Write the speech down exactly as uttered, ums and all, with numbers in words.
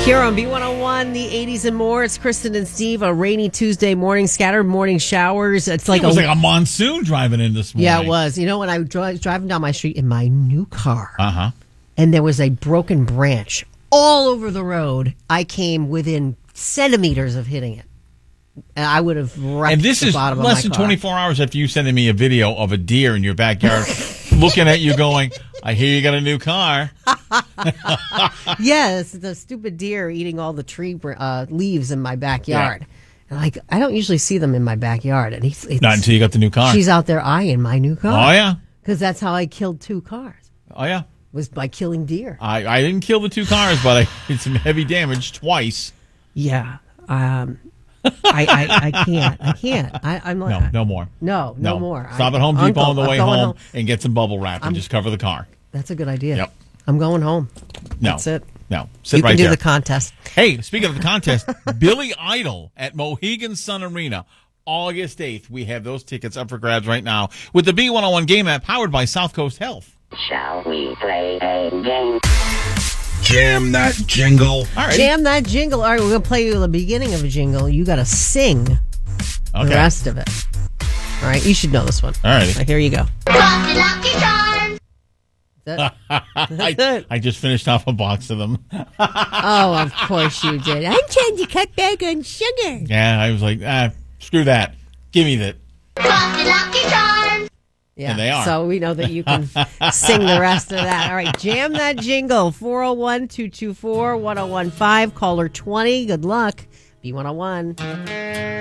Here on B one oh one, the eighties and more. It's Kristen and Steve. A rainy Tuesday morning, scattered morning showers. It's like it was a, like a monsoon driving in this morning. Yeah, it was. You know, when I was dri- driving down my street in my new car, Uh huh. and there was a broken branch all over the road, I came within centimeters of hitting it. And I would have wrecked And this the is bottom of less my than car. twenty-four hours after you sending me a video of a deer in your backyard, looking at you, going, "I hear you got a new car." Yes, the stupid deer eating all the tree uh, leaves in my backyard. Yeah. And like, I don't usually see them in my backyard. And he's, it's, Not until you got the new car. She's out there eyeing my new car. Oh yeah, because that's how I killed two cars. Oh yeah, was by killing deer. I, I didn't kill the two cars, but I did some heavy damage twice. Yeah. Um, I, I I can't. I can't. I, I'm like, no, no more. No, no, no. more. Stop I, at Home Depot Uncle, on the way home, home and get some bubble wrap and I'm, just cover the car. That's a good idea. Yep. I'm going home. No. That's it. No. Sit you right can do there. the contest. Hey, speaking of the contest, Billy Idol at Mohegan Sun Arena, August eighth. We have those tickets up for grabs right now with the B one oh one game app powered by South Coast Health. Shall we play a game? Jam that jingle. All right. Jam that jingle. All right, we're going to play you the beginning of a jingle. You got to sing Okay. the rest of it. All right, you should know this one. All right. Right, here you go. Lucky, lucky charms. That's I, it. I just finished off a box of them. Oh, of course you did. I'm trying to cut back on sugar. Yeah, I was like, ah, screw that. Give me that. Lucky, lucky charms. Yeah, And they are. So we know that you can sing the rest of that. All right, jam that jingle. four oh one, two two four, one oh one five. Caller twenty. Good luck. B one oh one.